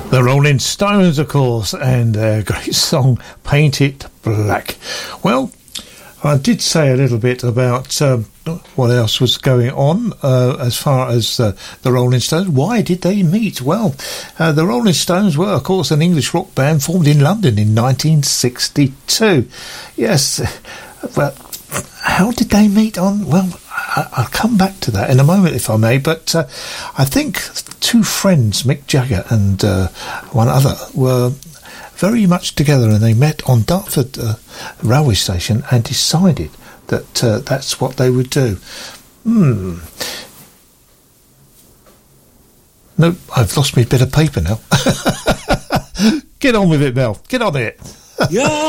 The Rolling Stones, of course, and their great song, Paint It Black. Well, I did say a little bit about what else was going on as far as the Rolling Stones. Why did they meet? Well, the Rolling Stones were, of course, an English rock band formed in London in 1962. Yes, but how did they meet on? Well, I'll come back to that in a moment, if I may, but I think two friends, Mick Jagger and one other, were very much together, and they met on Dartford railway station and decided that that's what they would do. No, I've lost my bit of paper now. Get on with it, Mel. Get on it. Yeah.